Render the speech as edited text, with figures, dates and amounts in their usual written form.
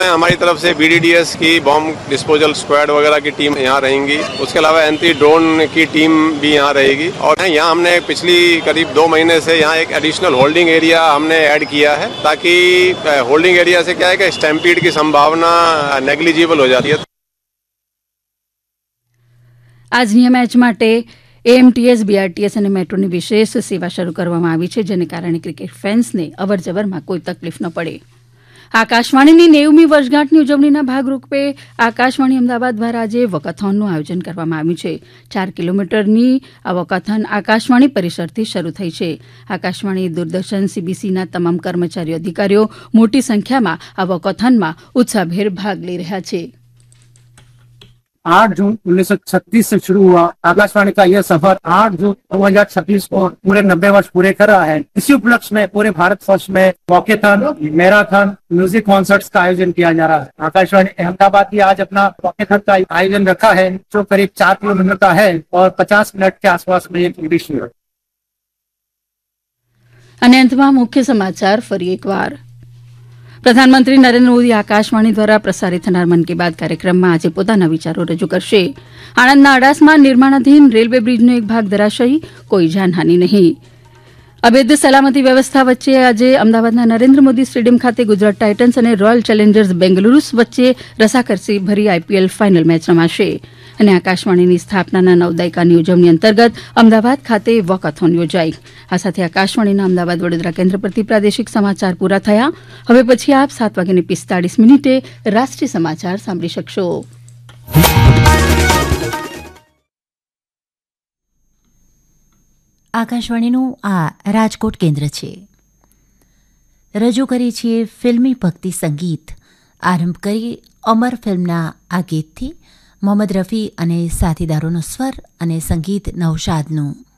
हमारी तरफ से BDDS की बॉम्ब डिस्पोजल स्क्वाड वगैरह की टीम यहाँ रहेंगी। उसके अलावा एंटी ड्रोन की टीम भी यहाँ रहेगी और यहाँ हमने पिछली करीब 2 महीने से यहाँ एक एडिशनल होल्डिंग एरिया हमने ऐड किया है, ताकि होल्डिंग एरिया से क्या है कि स्टैम्पीड की संभावना नेग्लिजिबल हो जाती है। આજની મેચ માટે AMTS, BRTS અને મેટ્રોની વિશેષ સેવા શરૂ કરવામાં આવી છે, જેને કારણે ક્રિકેટ ફેન્સને અવરજવરમાં કોઈ તકલીફ ન પડે. આકાશવાણીની 90મી વર્ષગાંઠની ઉજવણીના ભાગરૂપે આકાશવાણી અમદાવાદ દ્વારા આજે વોકાથોનનું આયોજન કરવામાં આવ્યું છે. 4 કિલોમીટરની આ વોકાથોન આકાશવાણી પરિસરથી શરૂ થઈ છે. આકાશવાણી, દૂરદર્શન, CBCના તમામ કર્મચારીઓ, અધિકારીઓ મોટી સંખ્યામાં આ વોકાથોનમાં ઉત્સાહભેર ભાગ લઈ રહ્યા છે. 8 जून 1936 से शुरू हुआ आकाशवाणी का यह सफर 8 जून 2026 को पूरे 90 वर्ष पूरे कर रहा है. इसी उपलक्ष्य में पूरे भारत वर्ष में वॉकेथॉन, मैराथन, म्यूजिक कॉन्सर्ट्स का आयोजन किया जा रहा है. आकाशवाणी अहमदाबाद भी आज अपना वॉकेथॉन का आयोजन रखा है, जो करीब 4 किलोमीटर का है और 50 मिनट के आसपास में एक उद्देश्य है. અને અંતમાં મુખ્ય સમાચાર ફરી એકવાર. પ્રધાનમંત્રી નરેન્દ્ર મોદી આકાશવાણી દ્વારા પ્રસારિત થનાર મન કી બાત કાર્યક્રમમાં આજે પોતાના વિચારો રજૂ કરશે. આણંદના અડાસમાં નિર્માણાધીન રેલવે બ્રિજનો એક ભાગ ધરાશયી, કોઈ જાનહાની નહીં. અભેદ્ય સલામતી વ્યવસ્થા વચ્ચે આજે અમદાવાદના નરેન્દ્ર મોદી સ્ટેડિયમ ખાતે ગુજરાત ટાઇટન્સ અને રોયલ ચેલેન્જર્સ બેંગલુરુ વચ્ચે રસાકસી ભરી IPL ફાઇનલ મેચ રમાશે. અને આકાશવાણીની સ્થાપનાના 9 દાયકાની ઉજવણી અંતર્ગત અમદાવાદ ખાતે વોકાથોન યોજાઈ. આ સાથે આકાશવાણીના અમદાવાદ વડોદરા કેન્દ્ર પરથી પ્રાદેશિક સમાચાર પૂરા થયા. હવે પછી આપ 7:45 રાષ્ટ્રીય સમાચાર સાંભળી શકશો. આકાશવાણીનું આ રાજકોટ કેન્દ્ર છે. રજૂ કરીએ છીએ ફિલ્મી ભક્તિ સંગીત. આરંભ કરી અમર ફિલ્મના આ ગીતથી મોહમ્મદ રફી અને સાથીદારોનો સ્વર અને સંગીત નૌશાદનું.